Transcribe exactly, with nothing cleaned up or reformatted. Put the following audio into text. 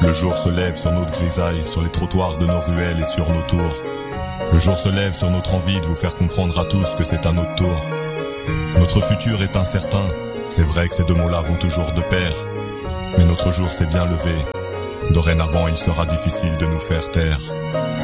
Le jour se lève sur notre grisaille, sur les trottoirs de nos ruelles et sur nos tours. Le jour se lève sur notre envie de vous faire comprendre à tous que c'est à notre tour. Notre futur est incertain, c'est vrai que ces deux mots-là vont toujours de pair. Mais notre jour s'est bien levé, dorénavant il sera difficile de nous faire taire.